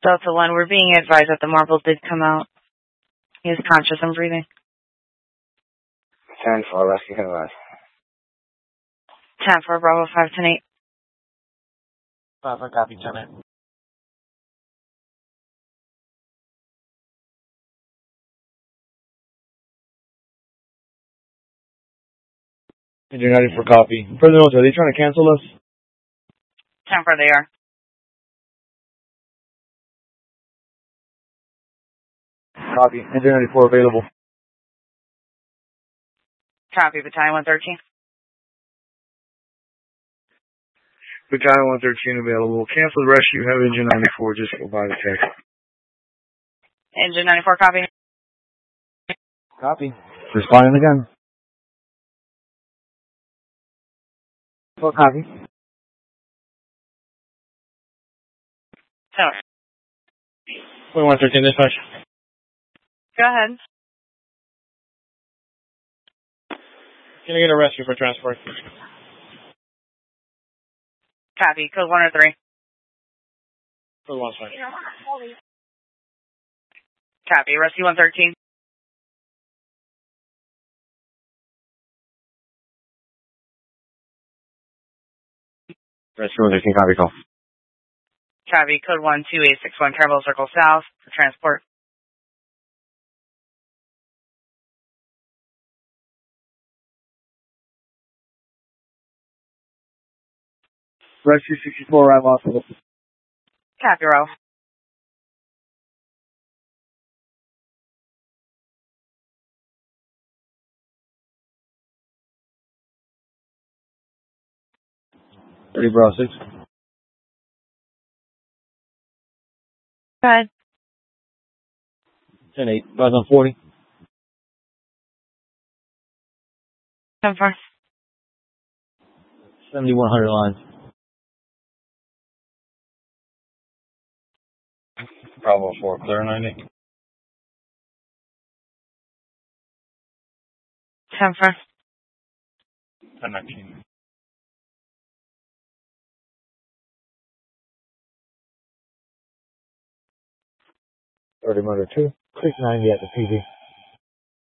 Delta 1, we're being advised that the marble did come out. He is conscious and breathing. 10-4, rescue advice. 10-4, Bravo 5-10-8. 5, copy, 10-8. Engine 94 copy. Further notes, are they trying to cancel us? 10-4, they are. Copy. Engine 94 available. Copy, Battalion 113. Battalion 113 available. Cancel the rescue. Have engine 94 just go by the text. Engine 94, copy. Copy. Responding again. Full copy. 10. 113 dispatch. Go ahead. Can I get a rescue for transport? Copy, code 103. Code 1, sorry. Copy, rescue 113. Rescue 113, copy call. Copy, code 12861, Carmel Circle South for transport. Rescue 64, arrive hospital. Copy, row. Bravo 6. Go ahead. 10-8. Rise on 40. 10-4. 7100 lines. Bravo 4, clear 90. 10-4. 10-19. Murder 2. 690 at the PD.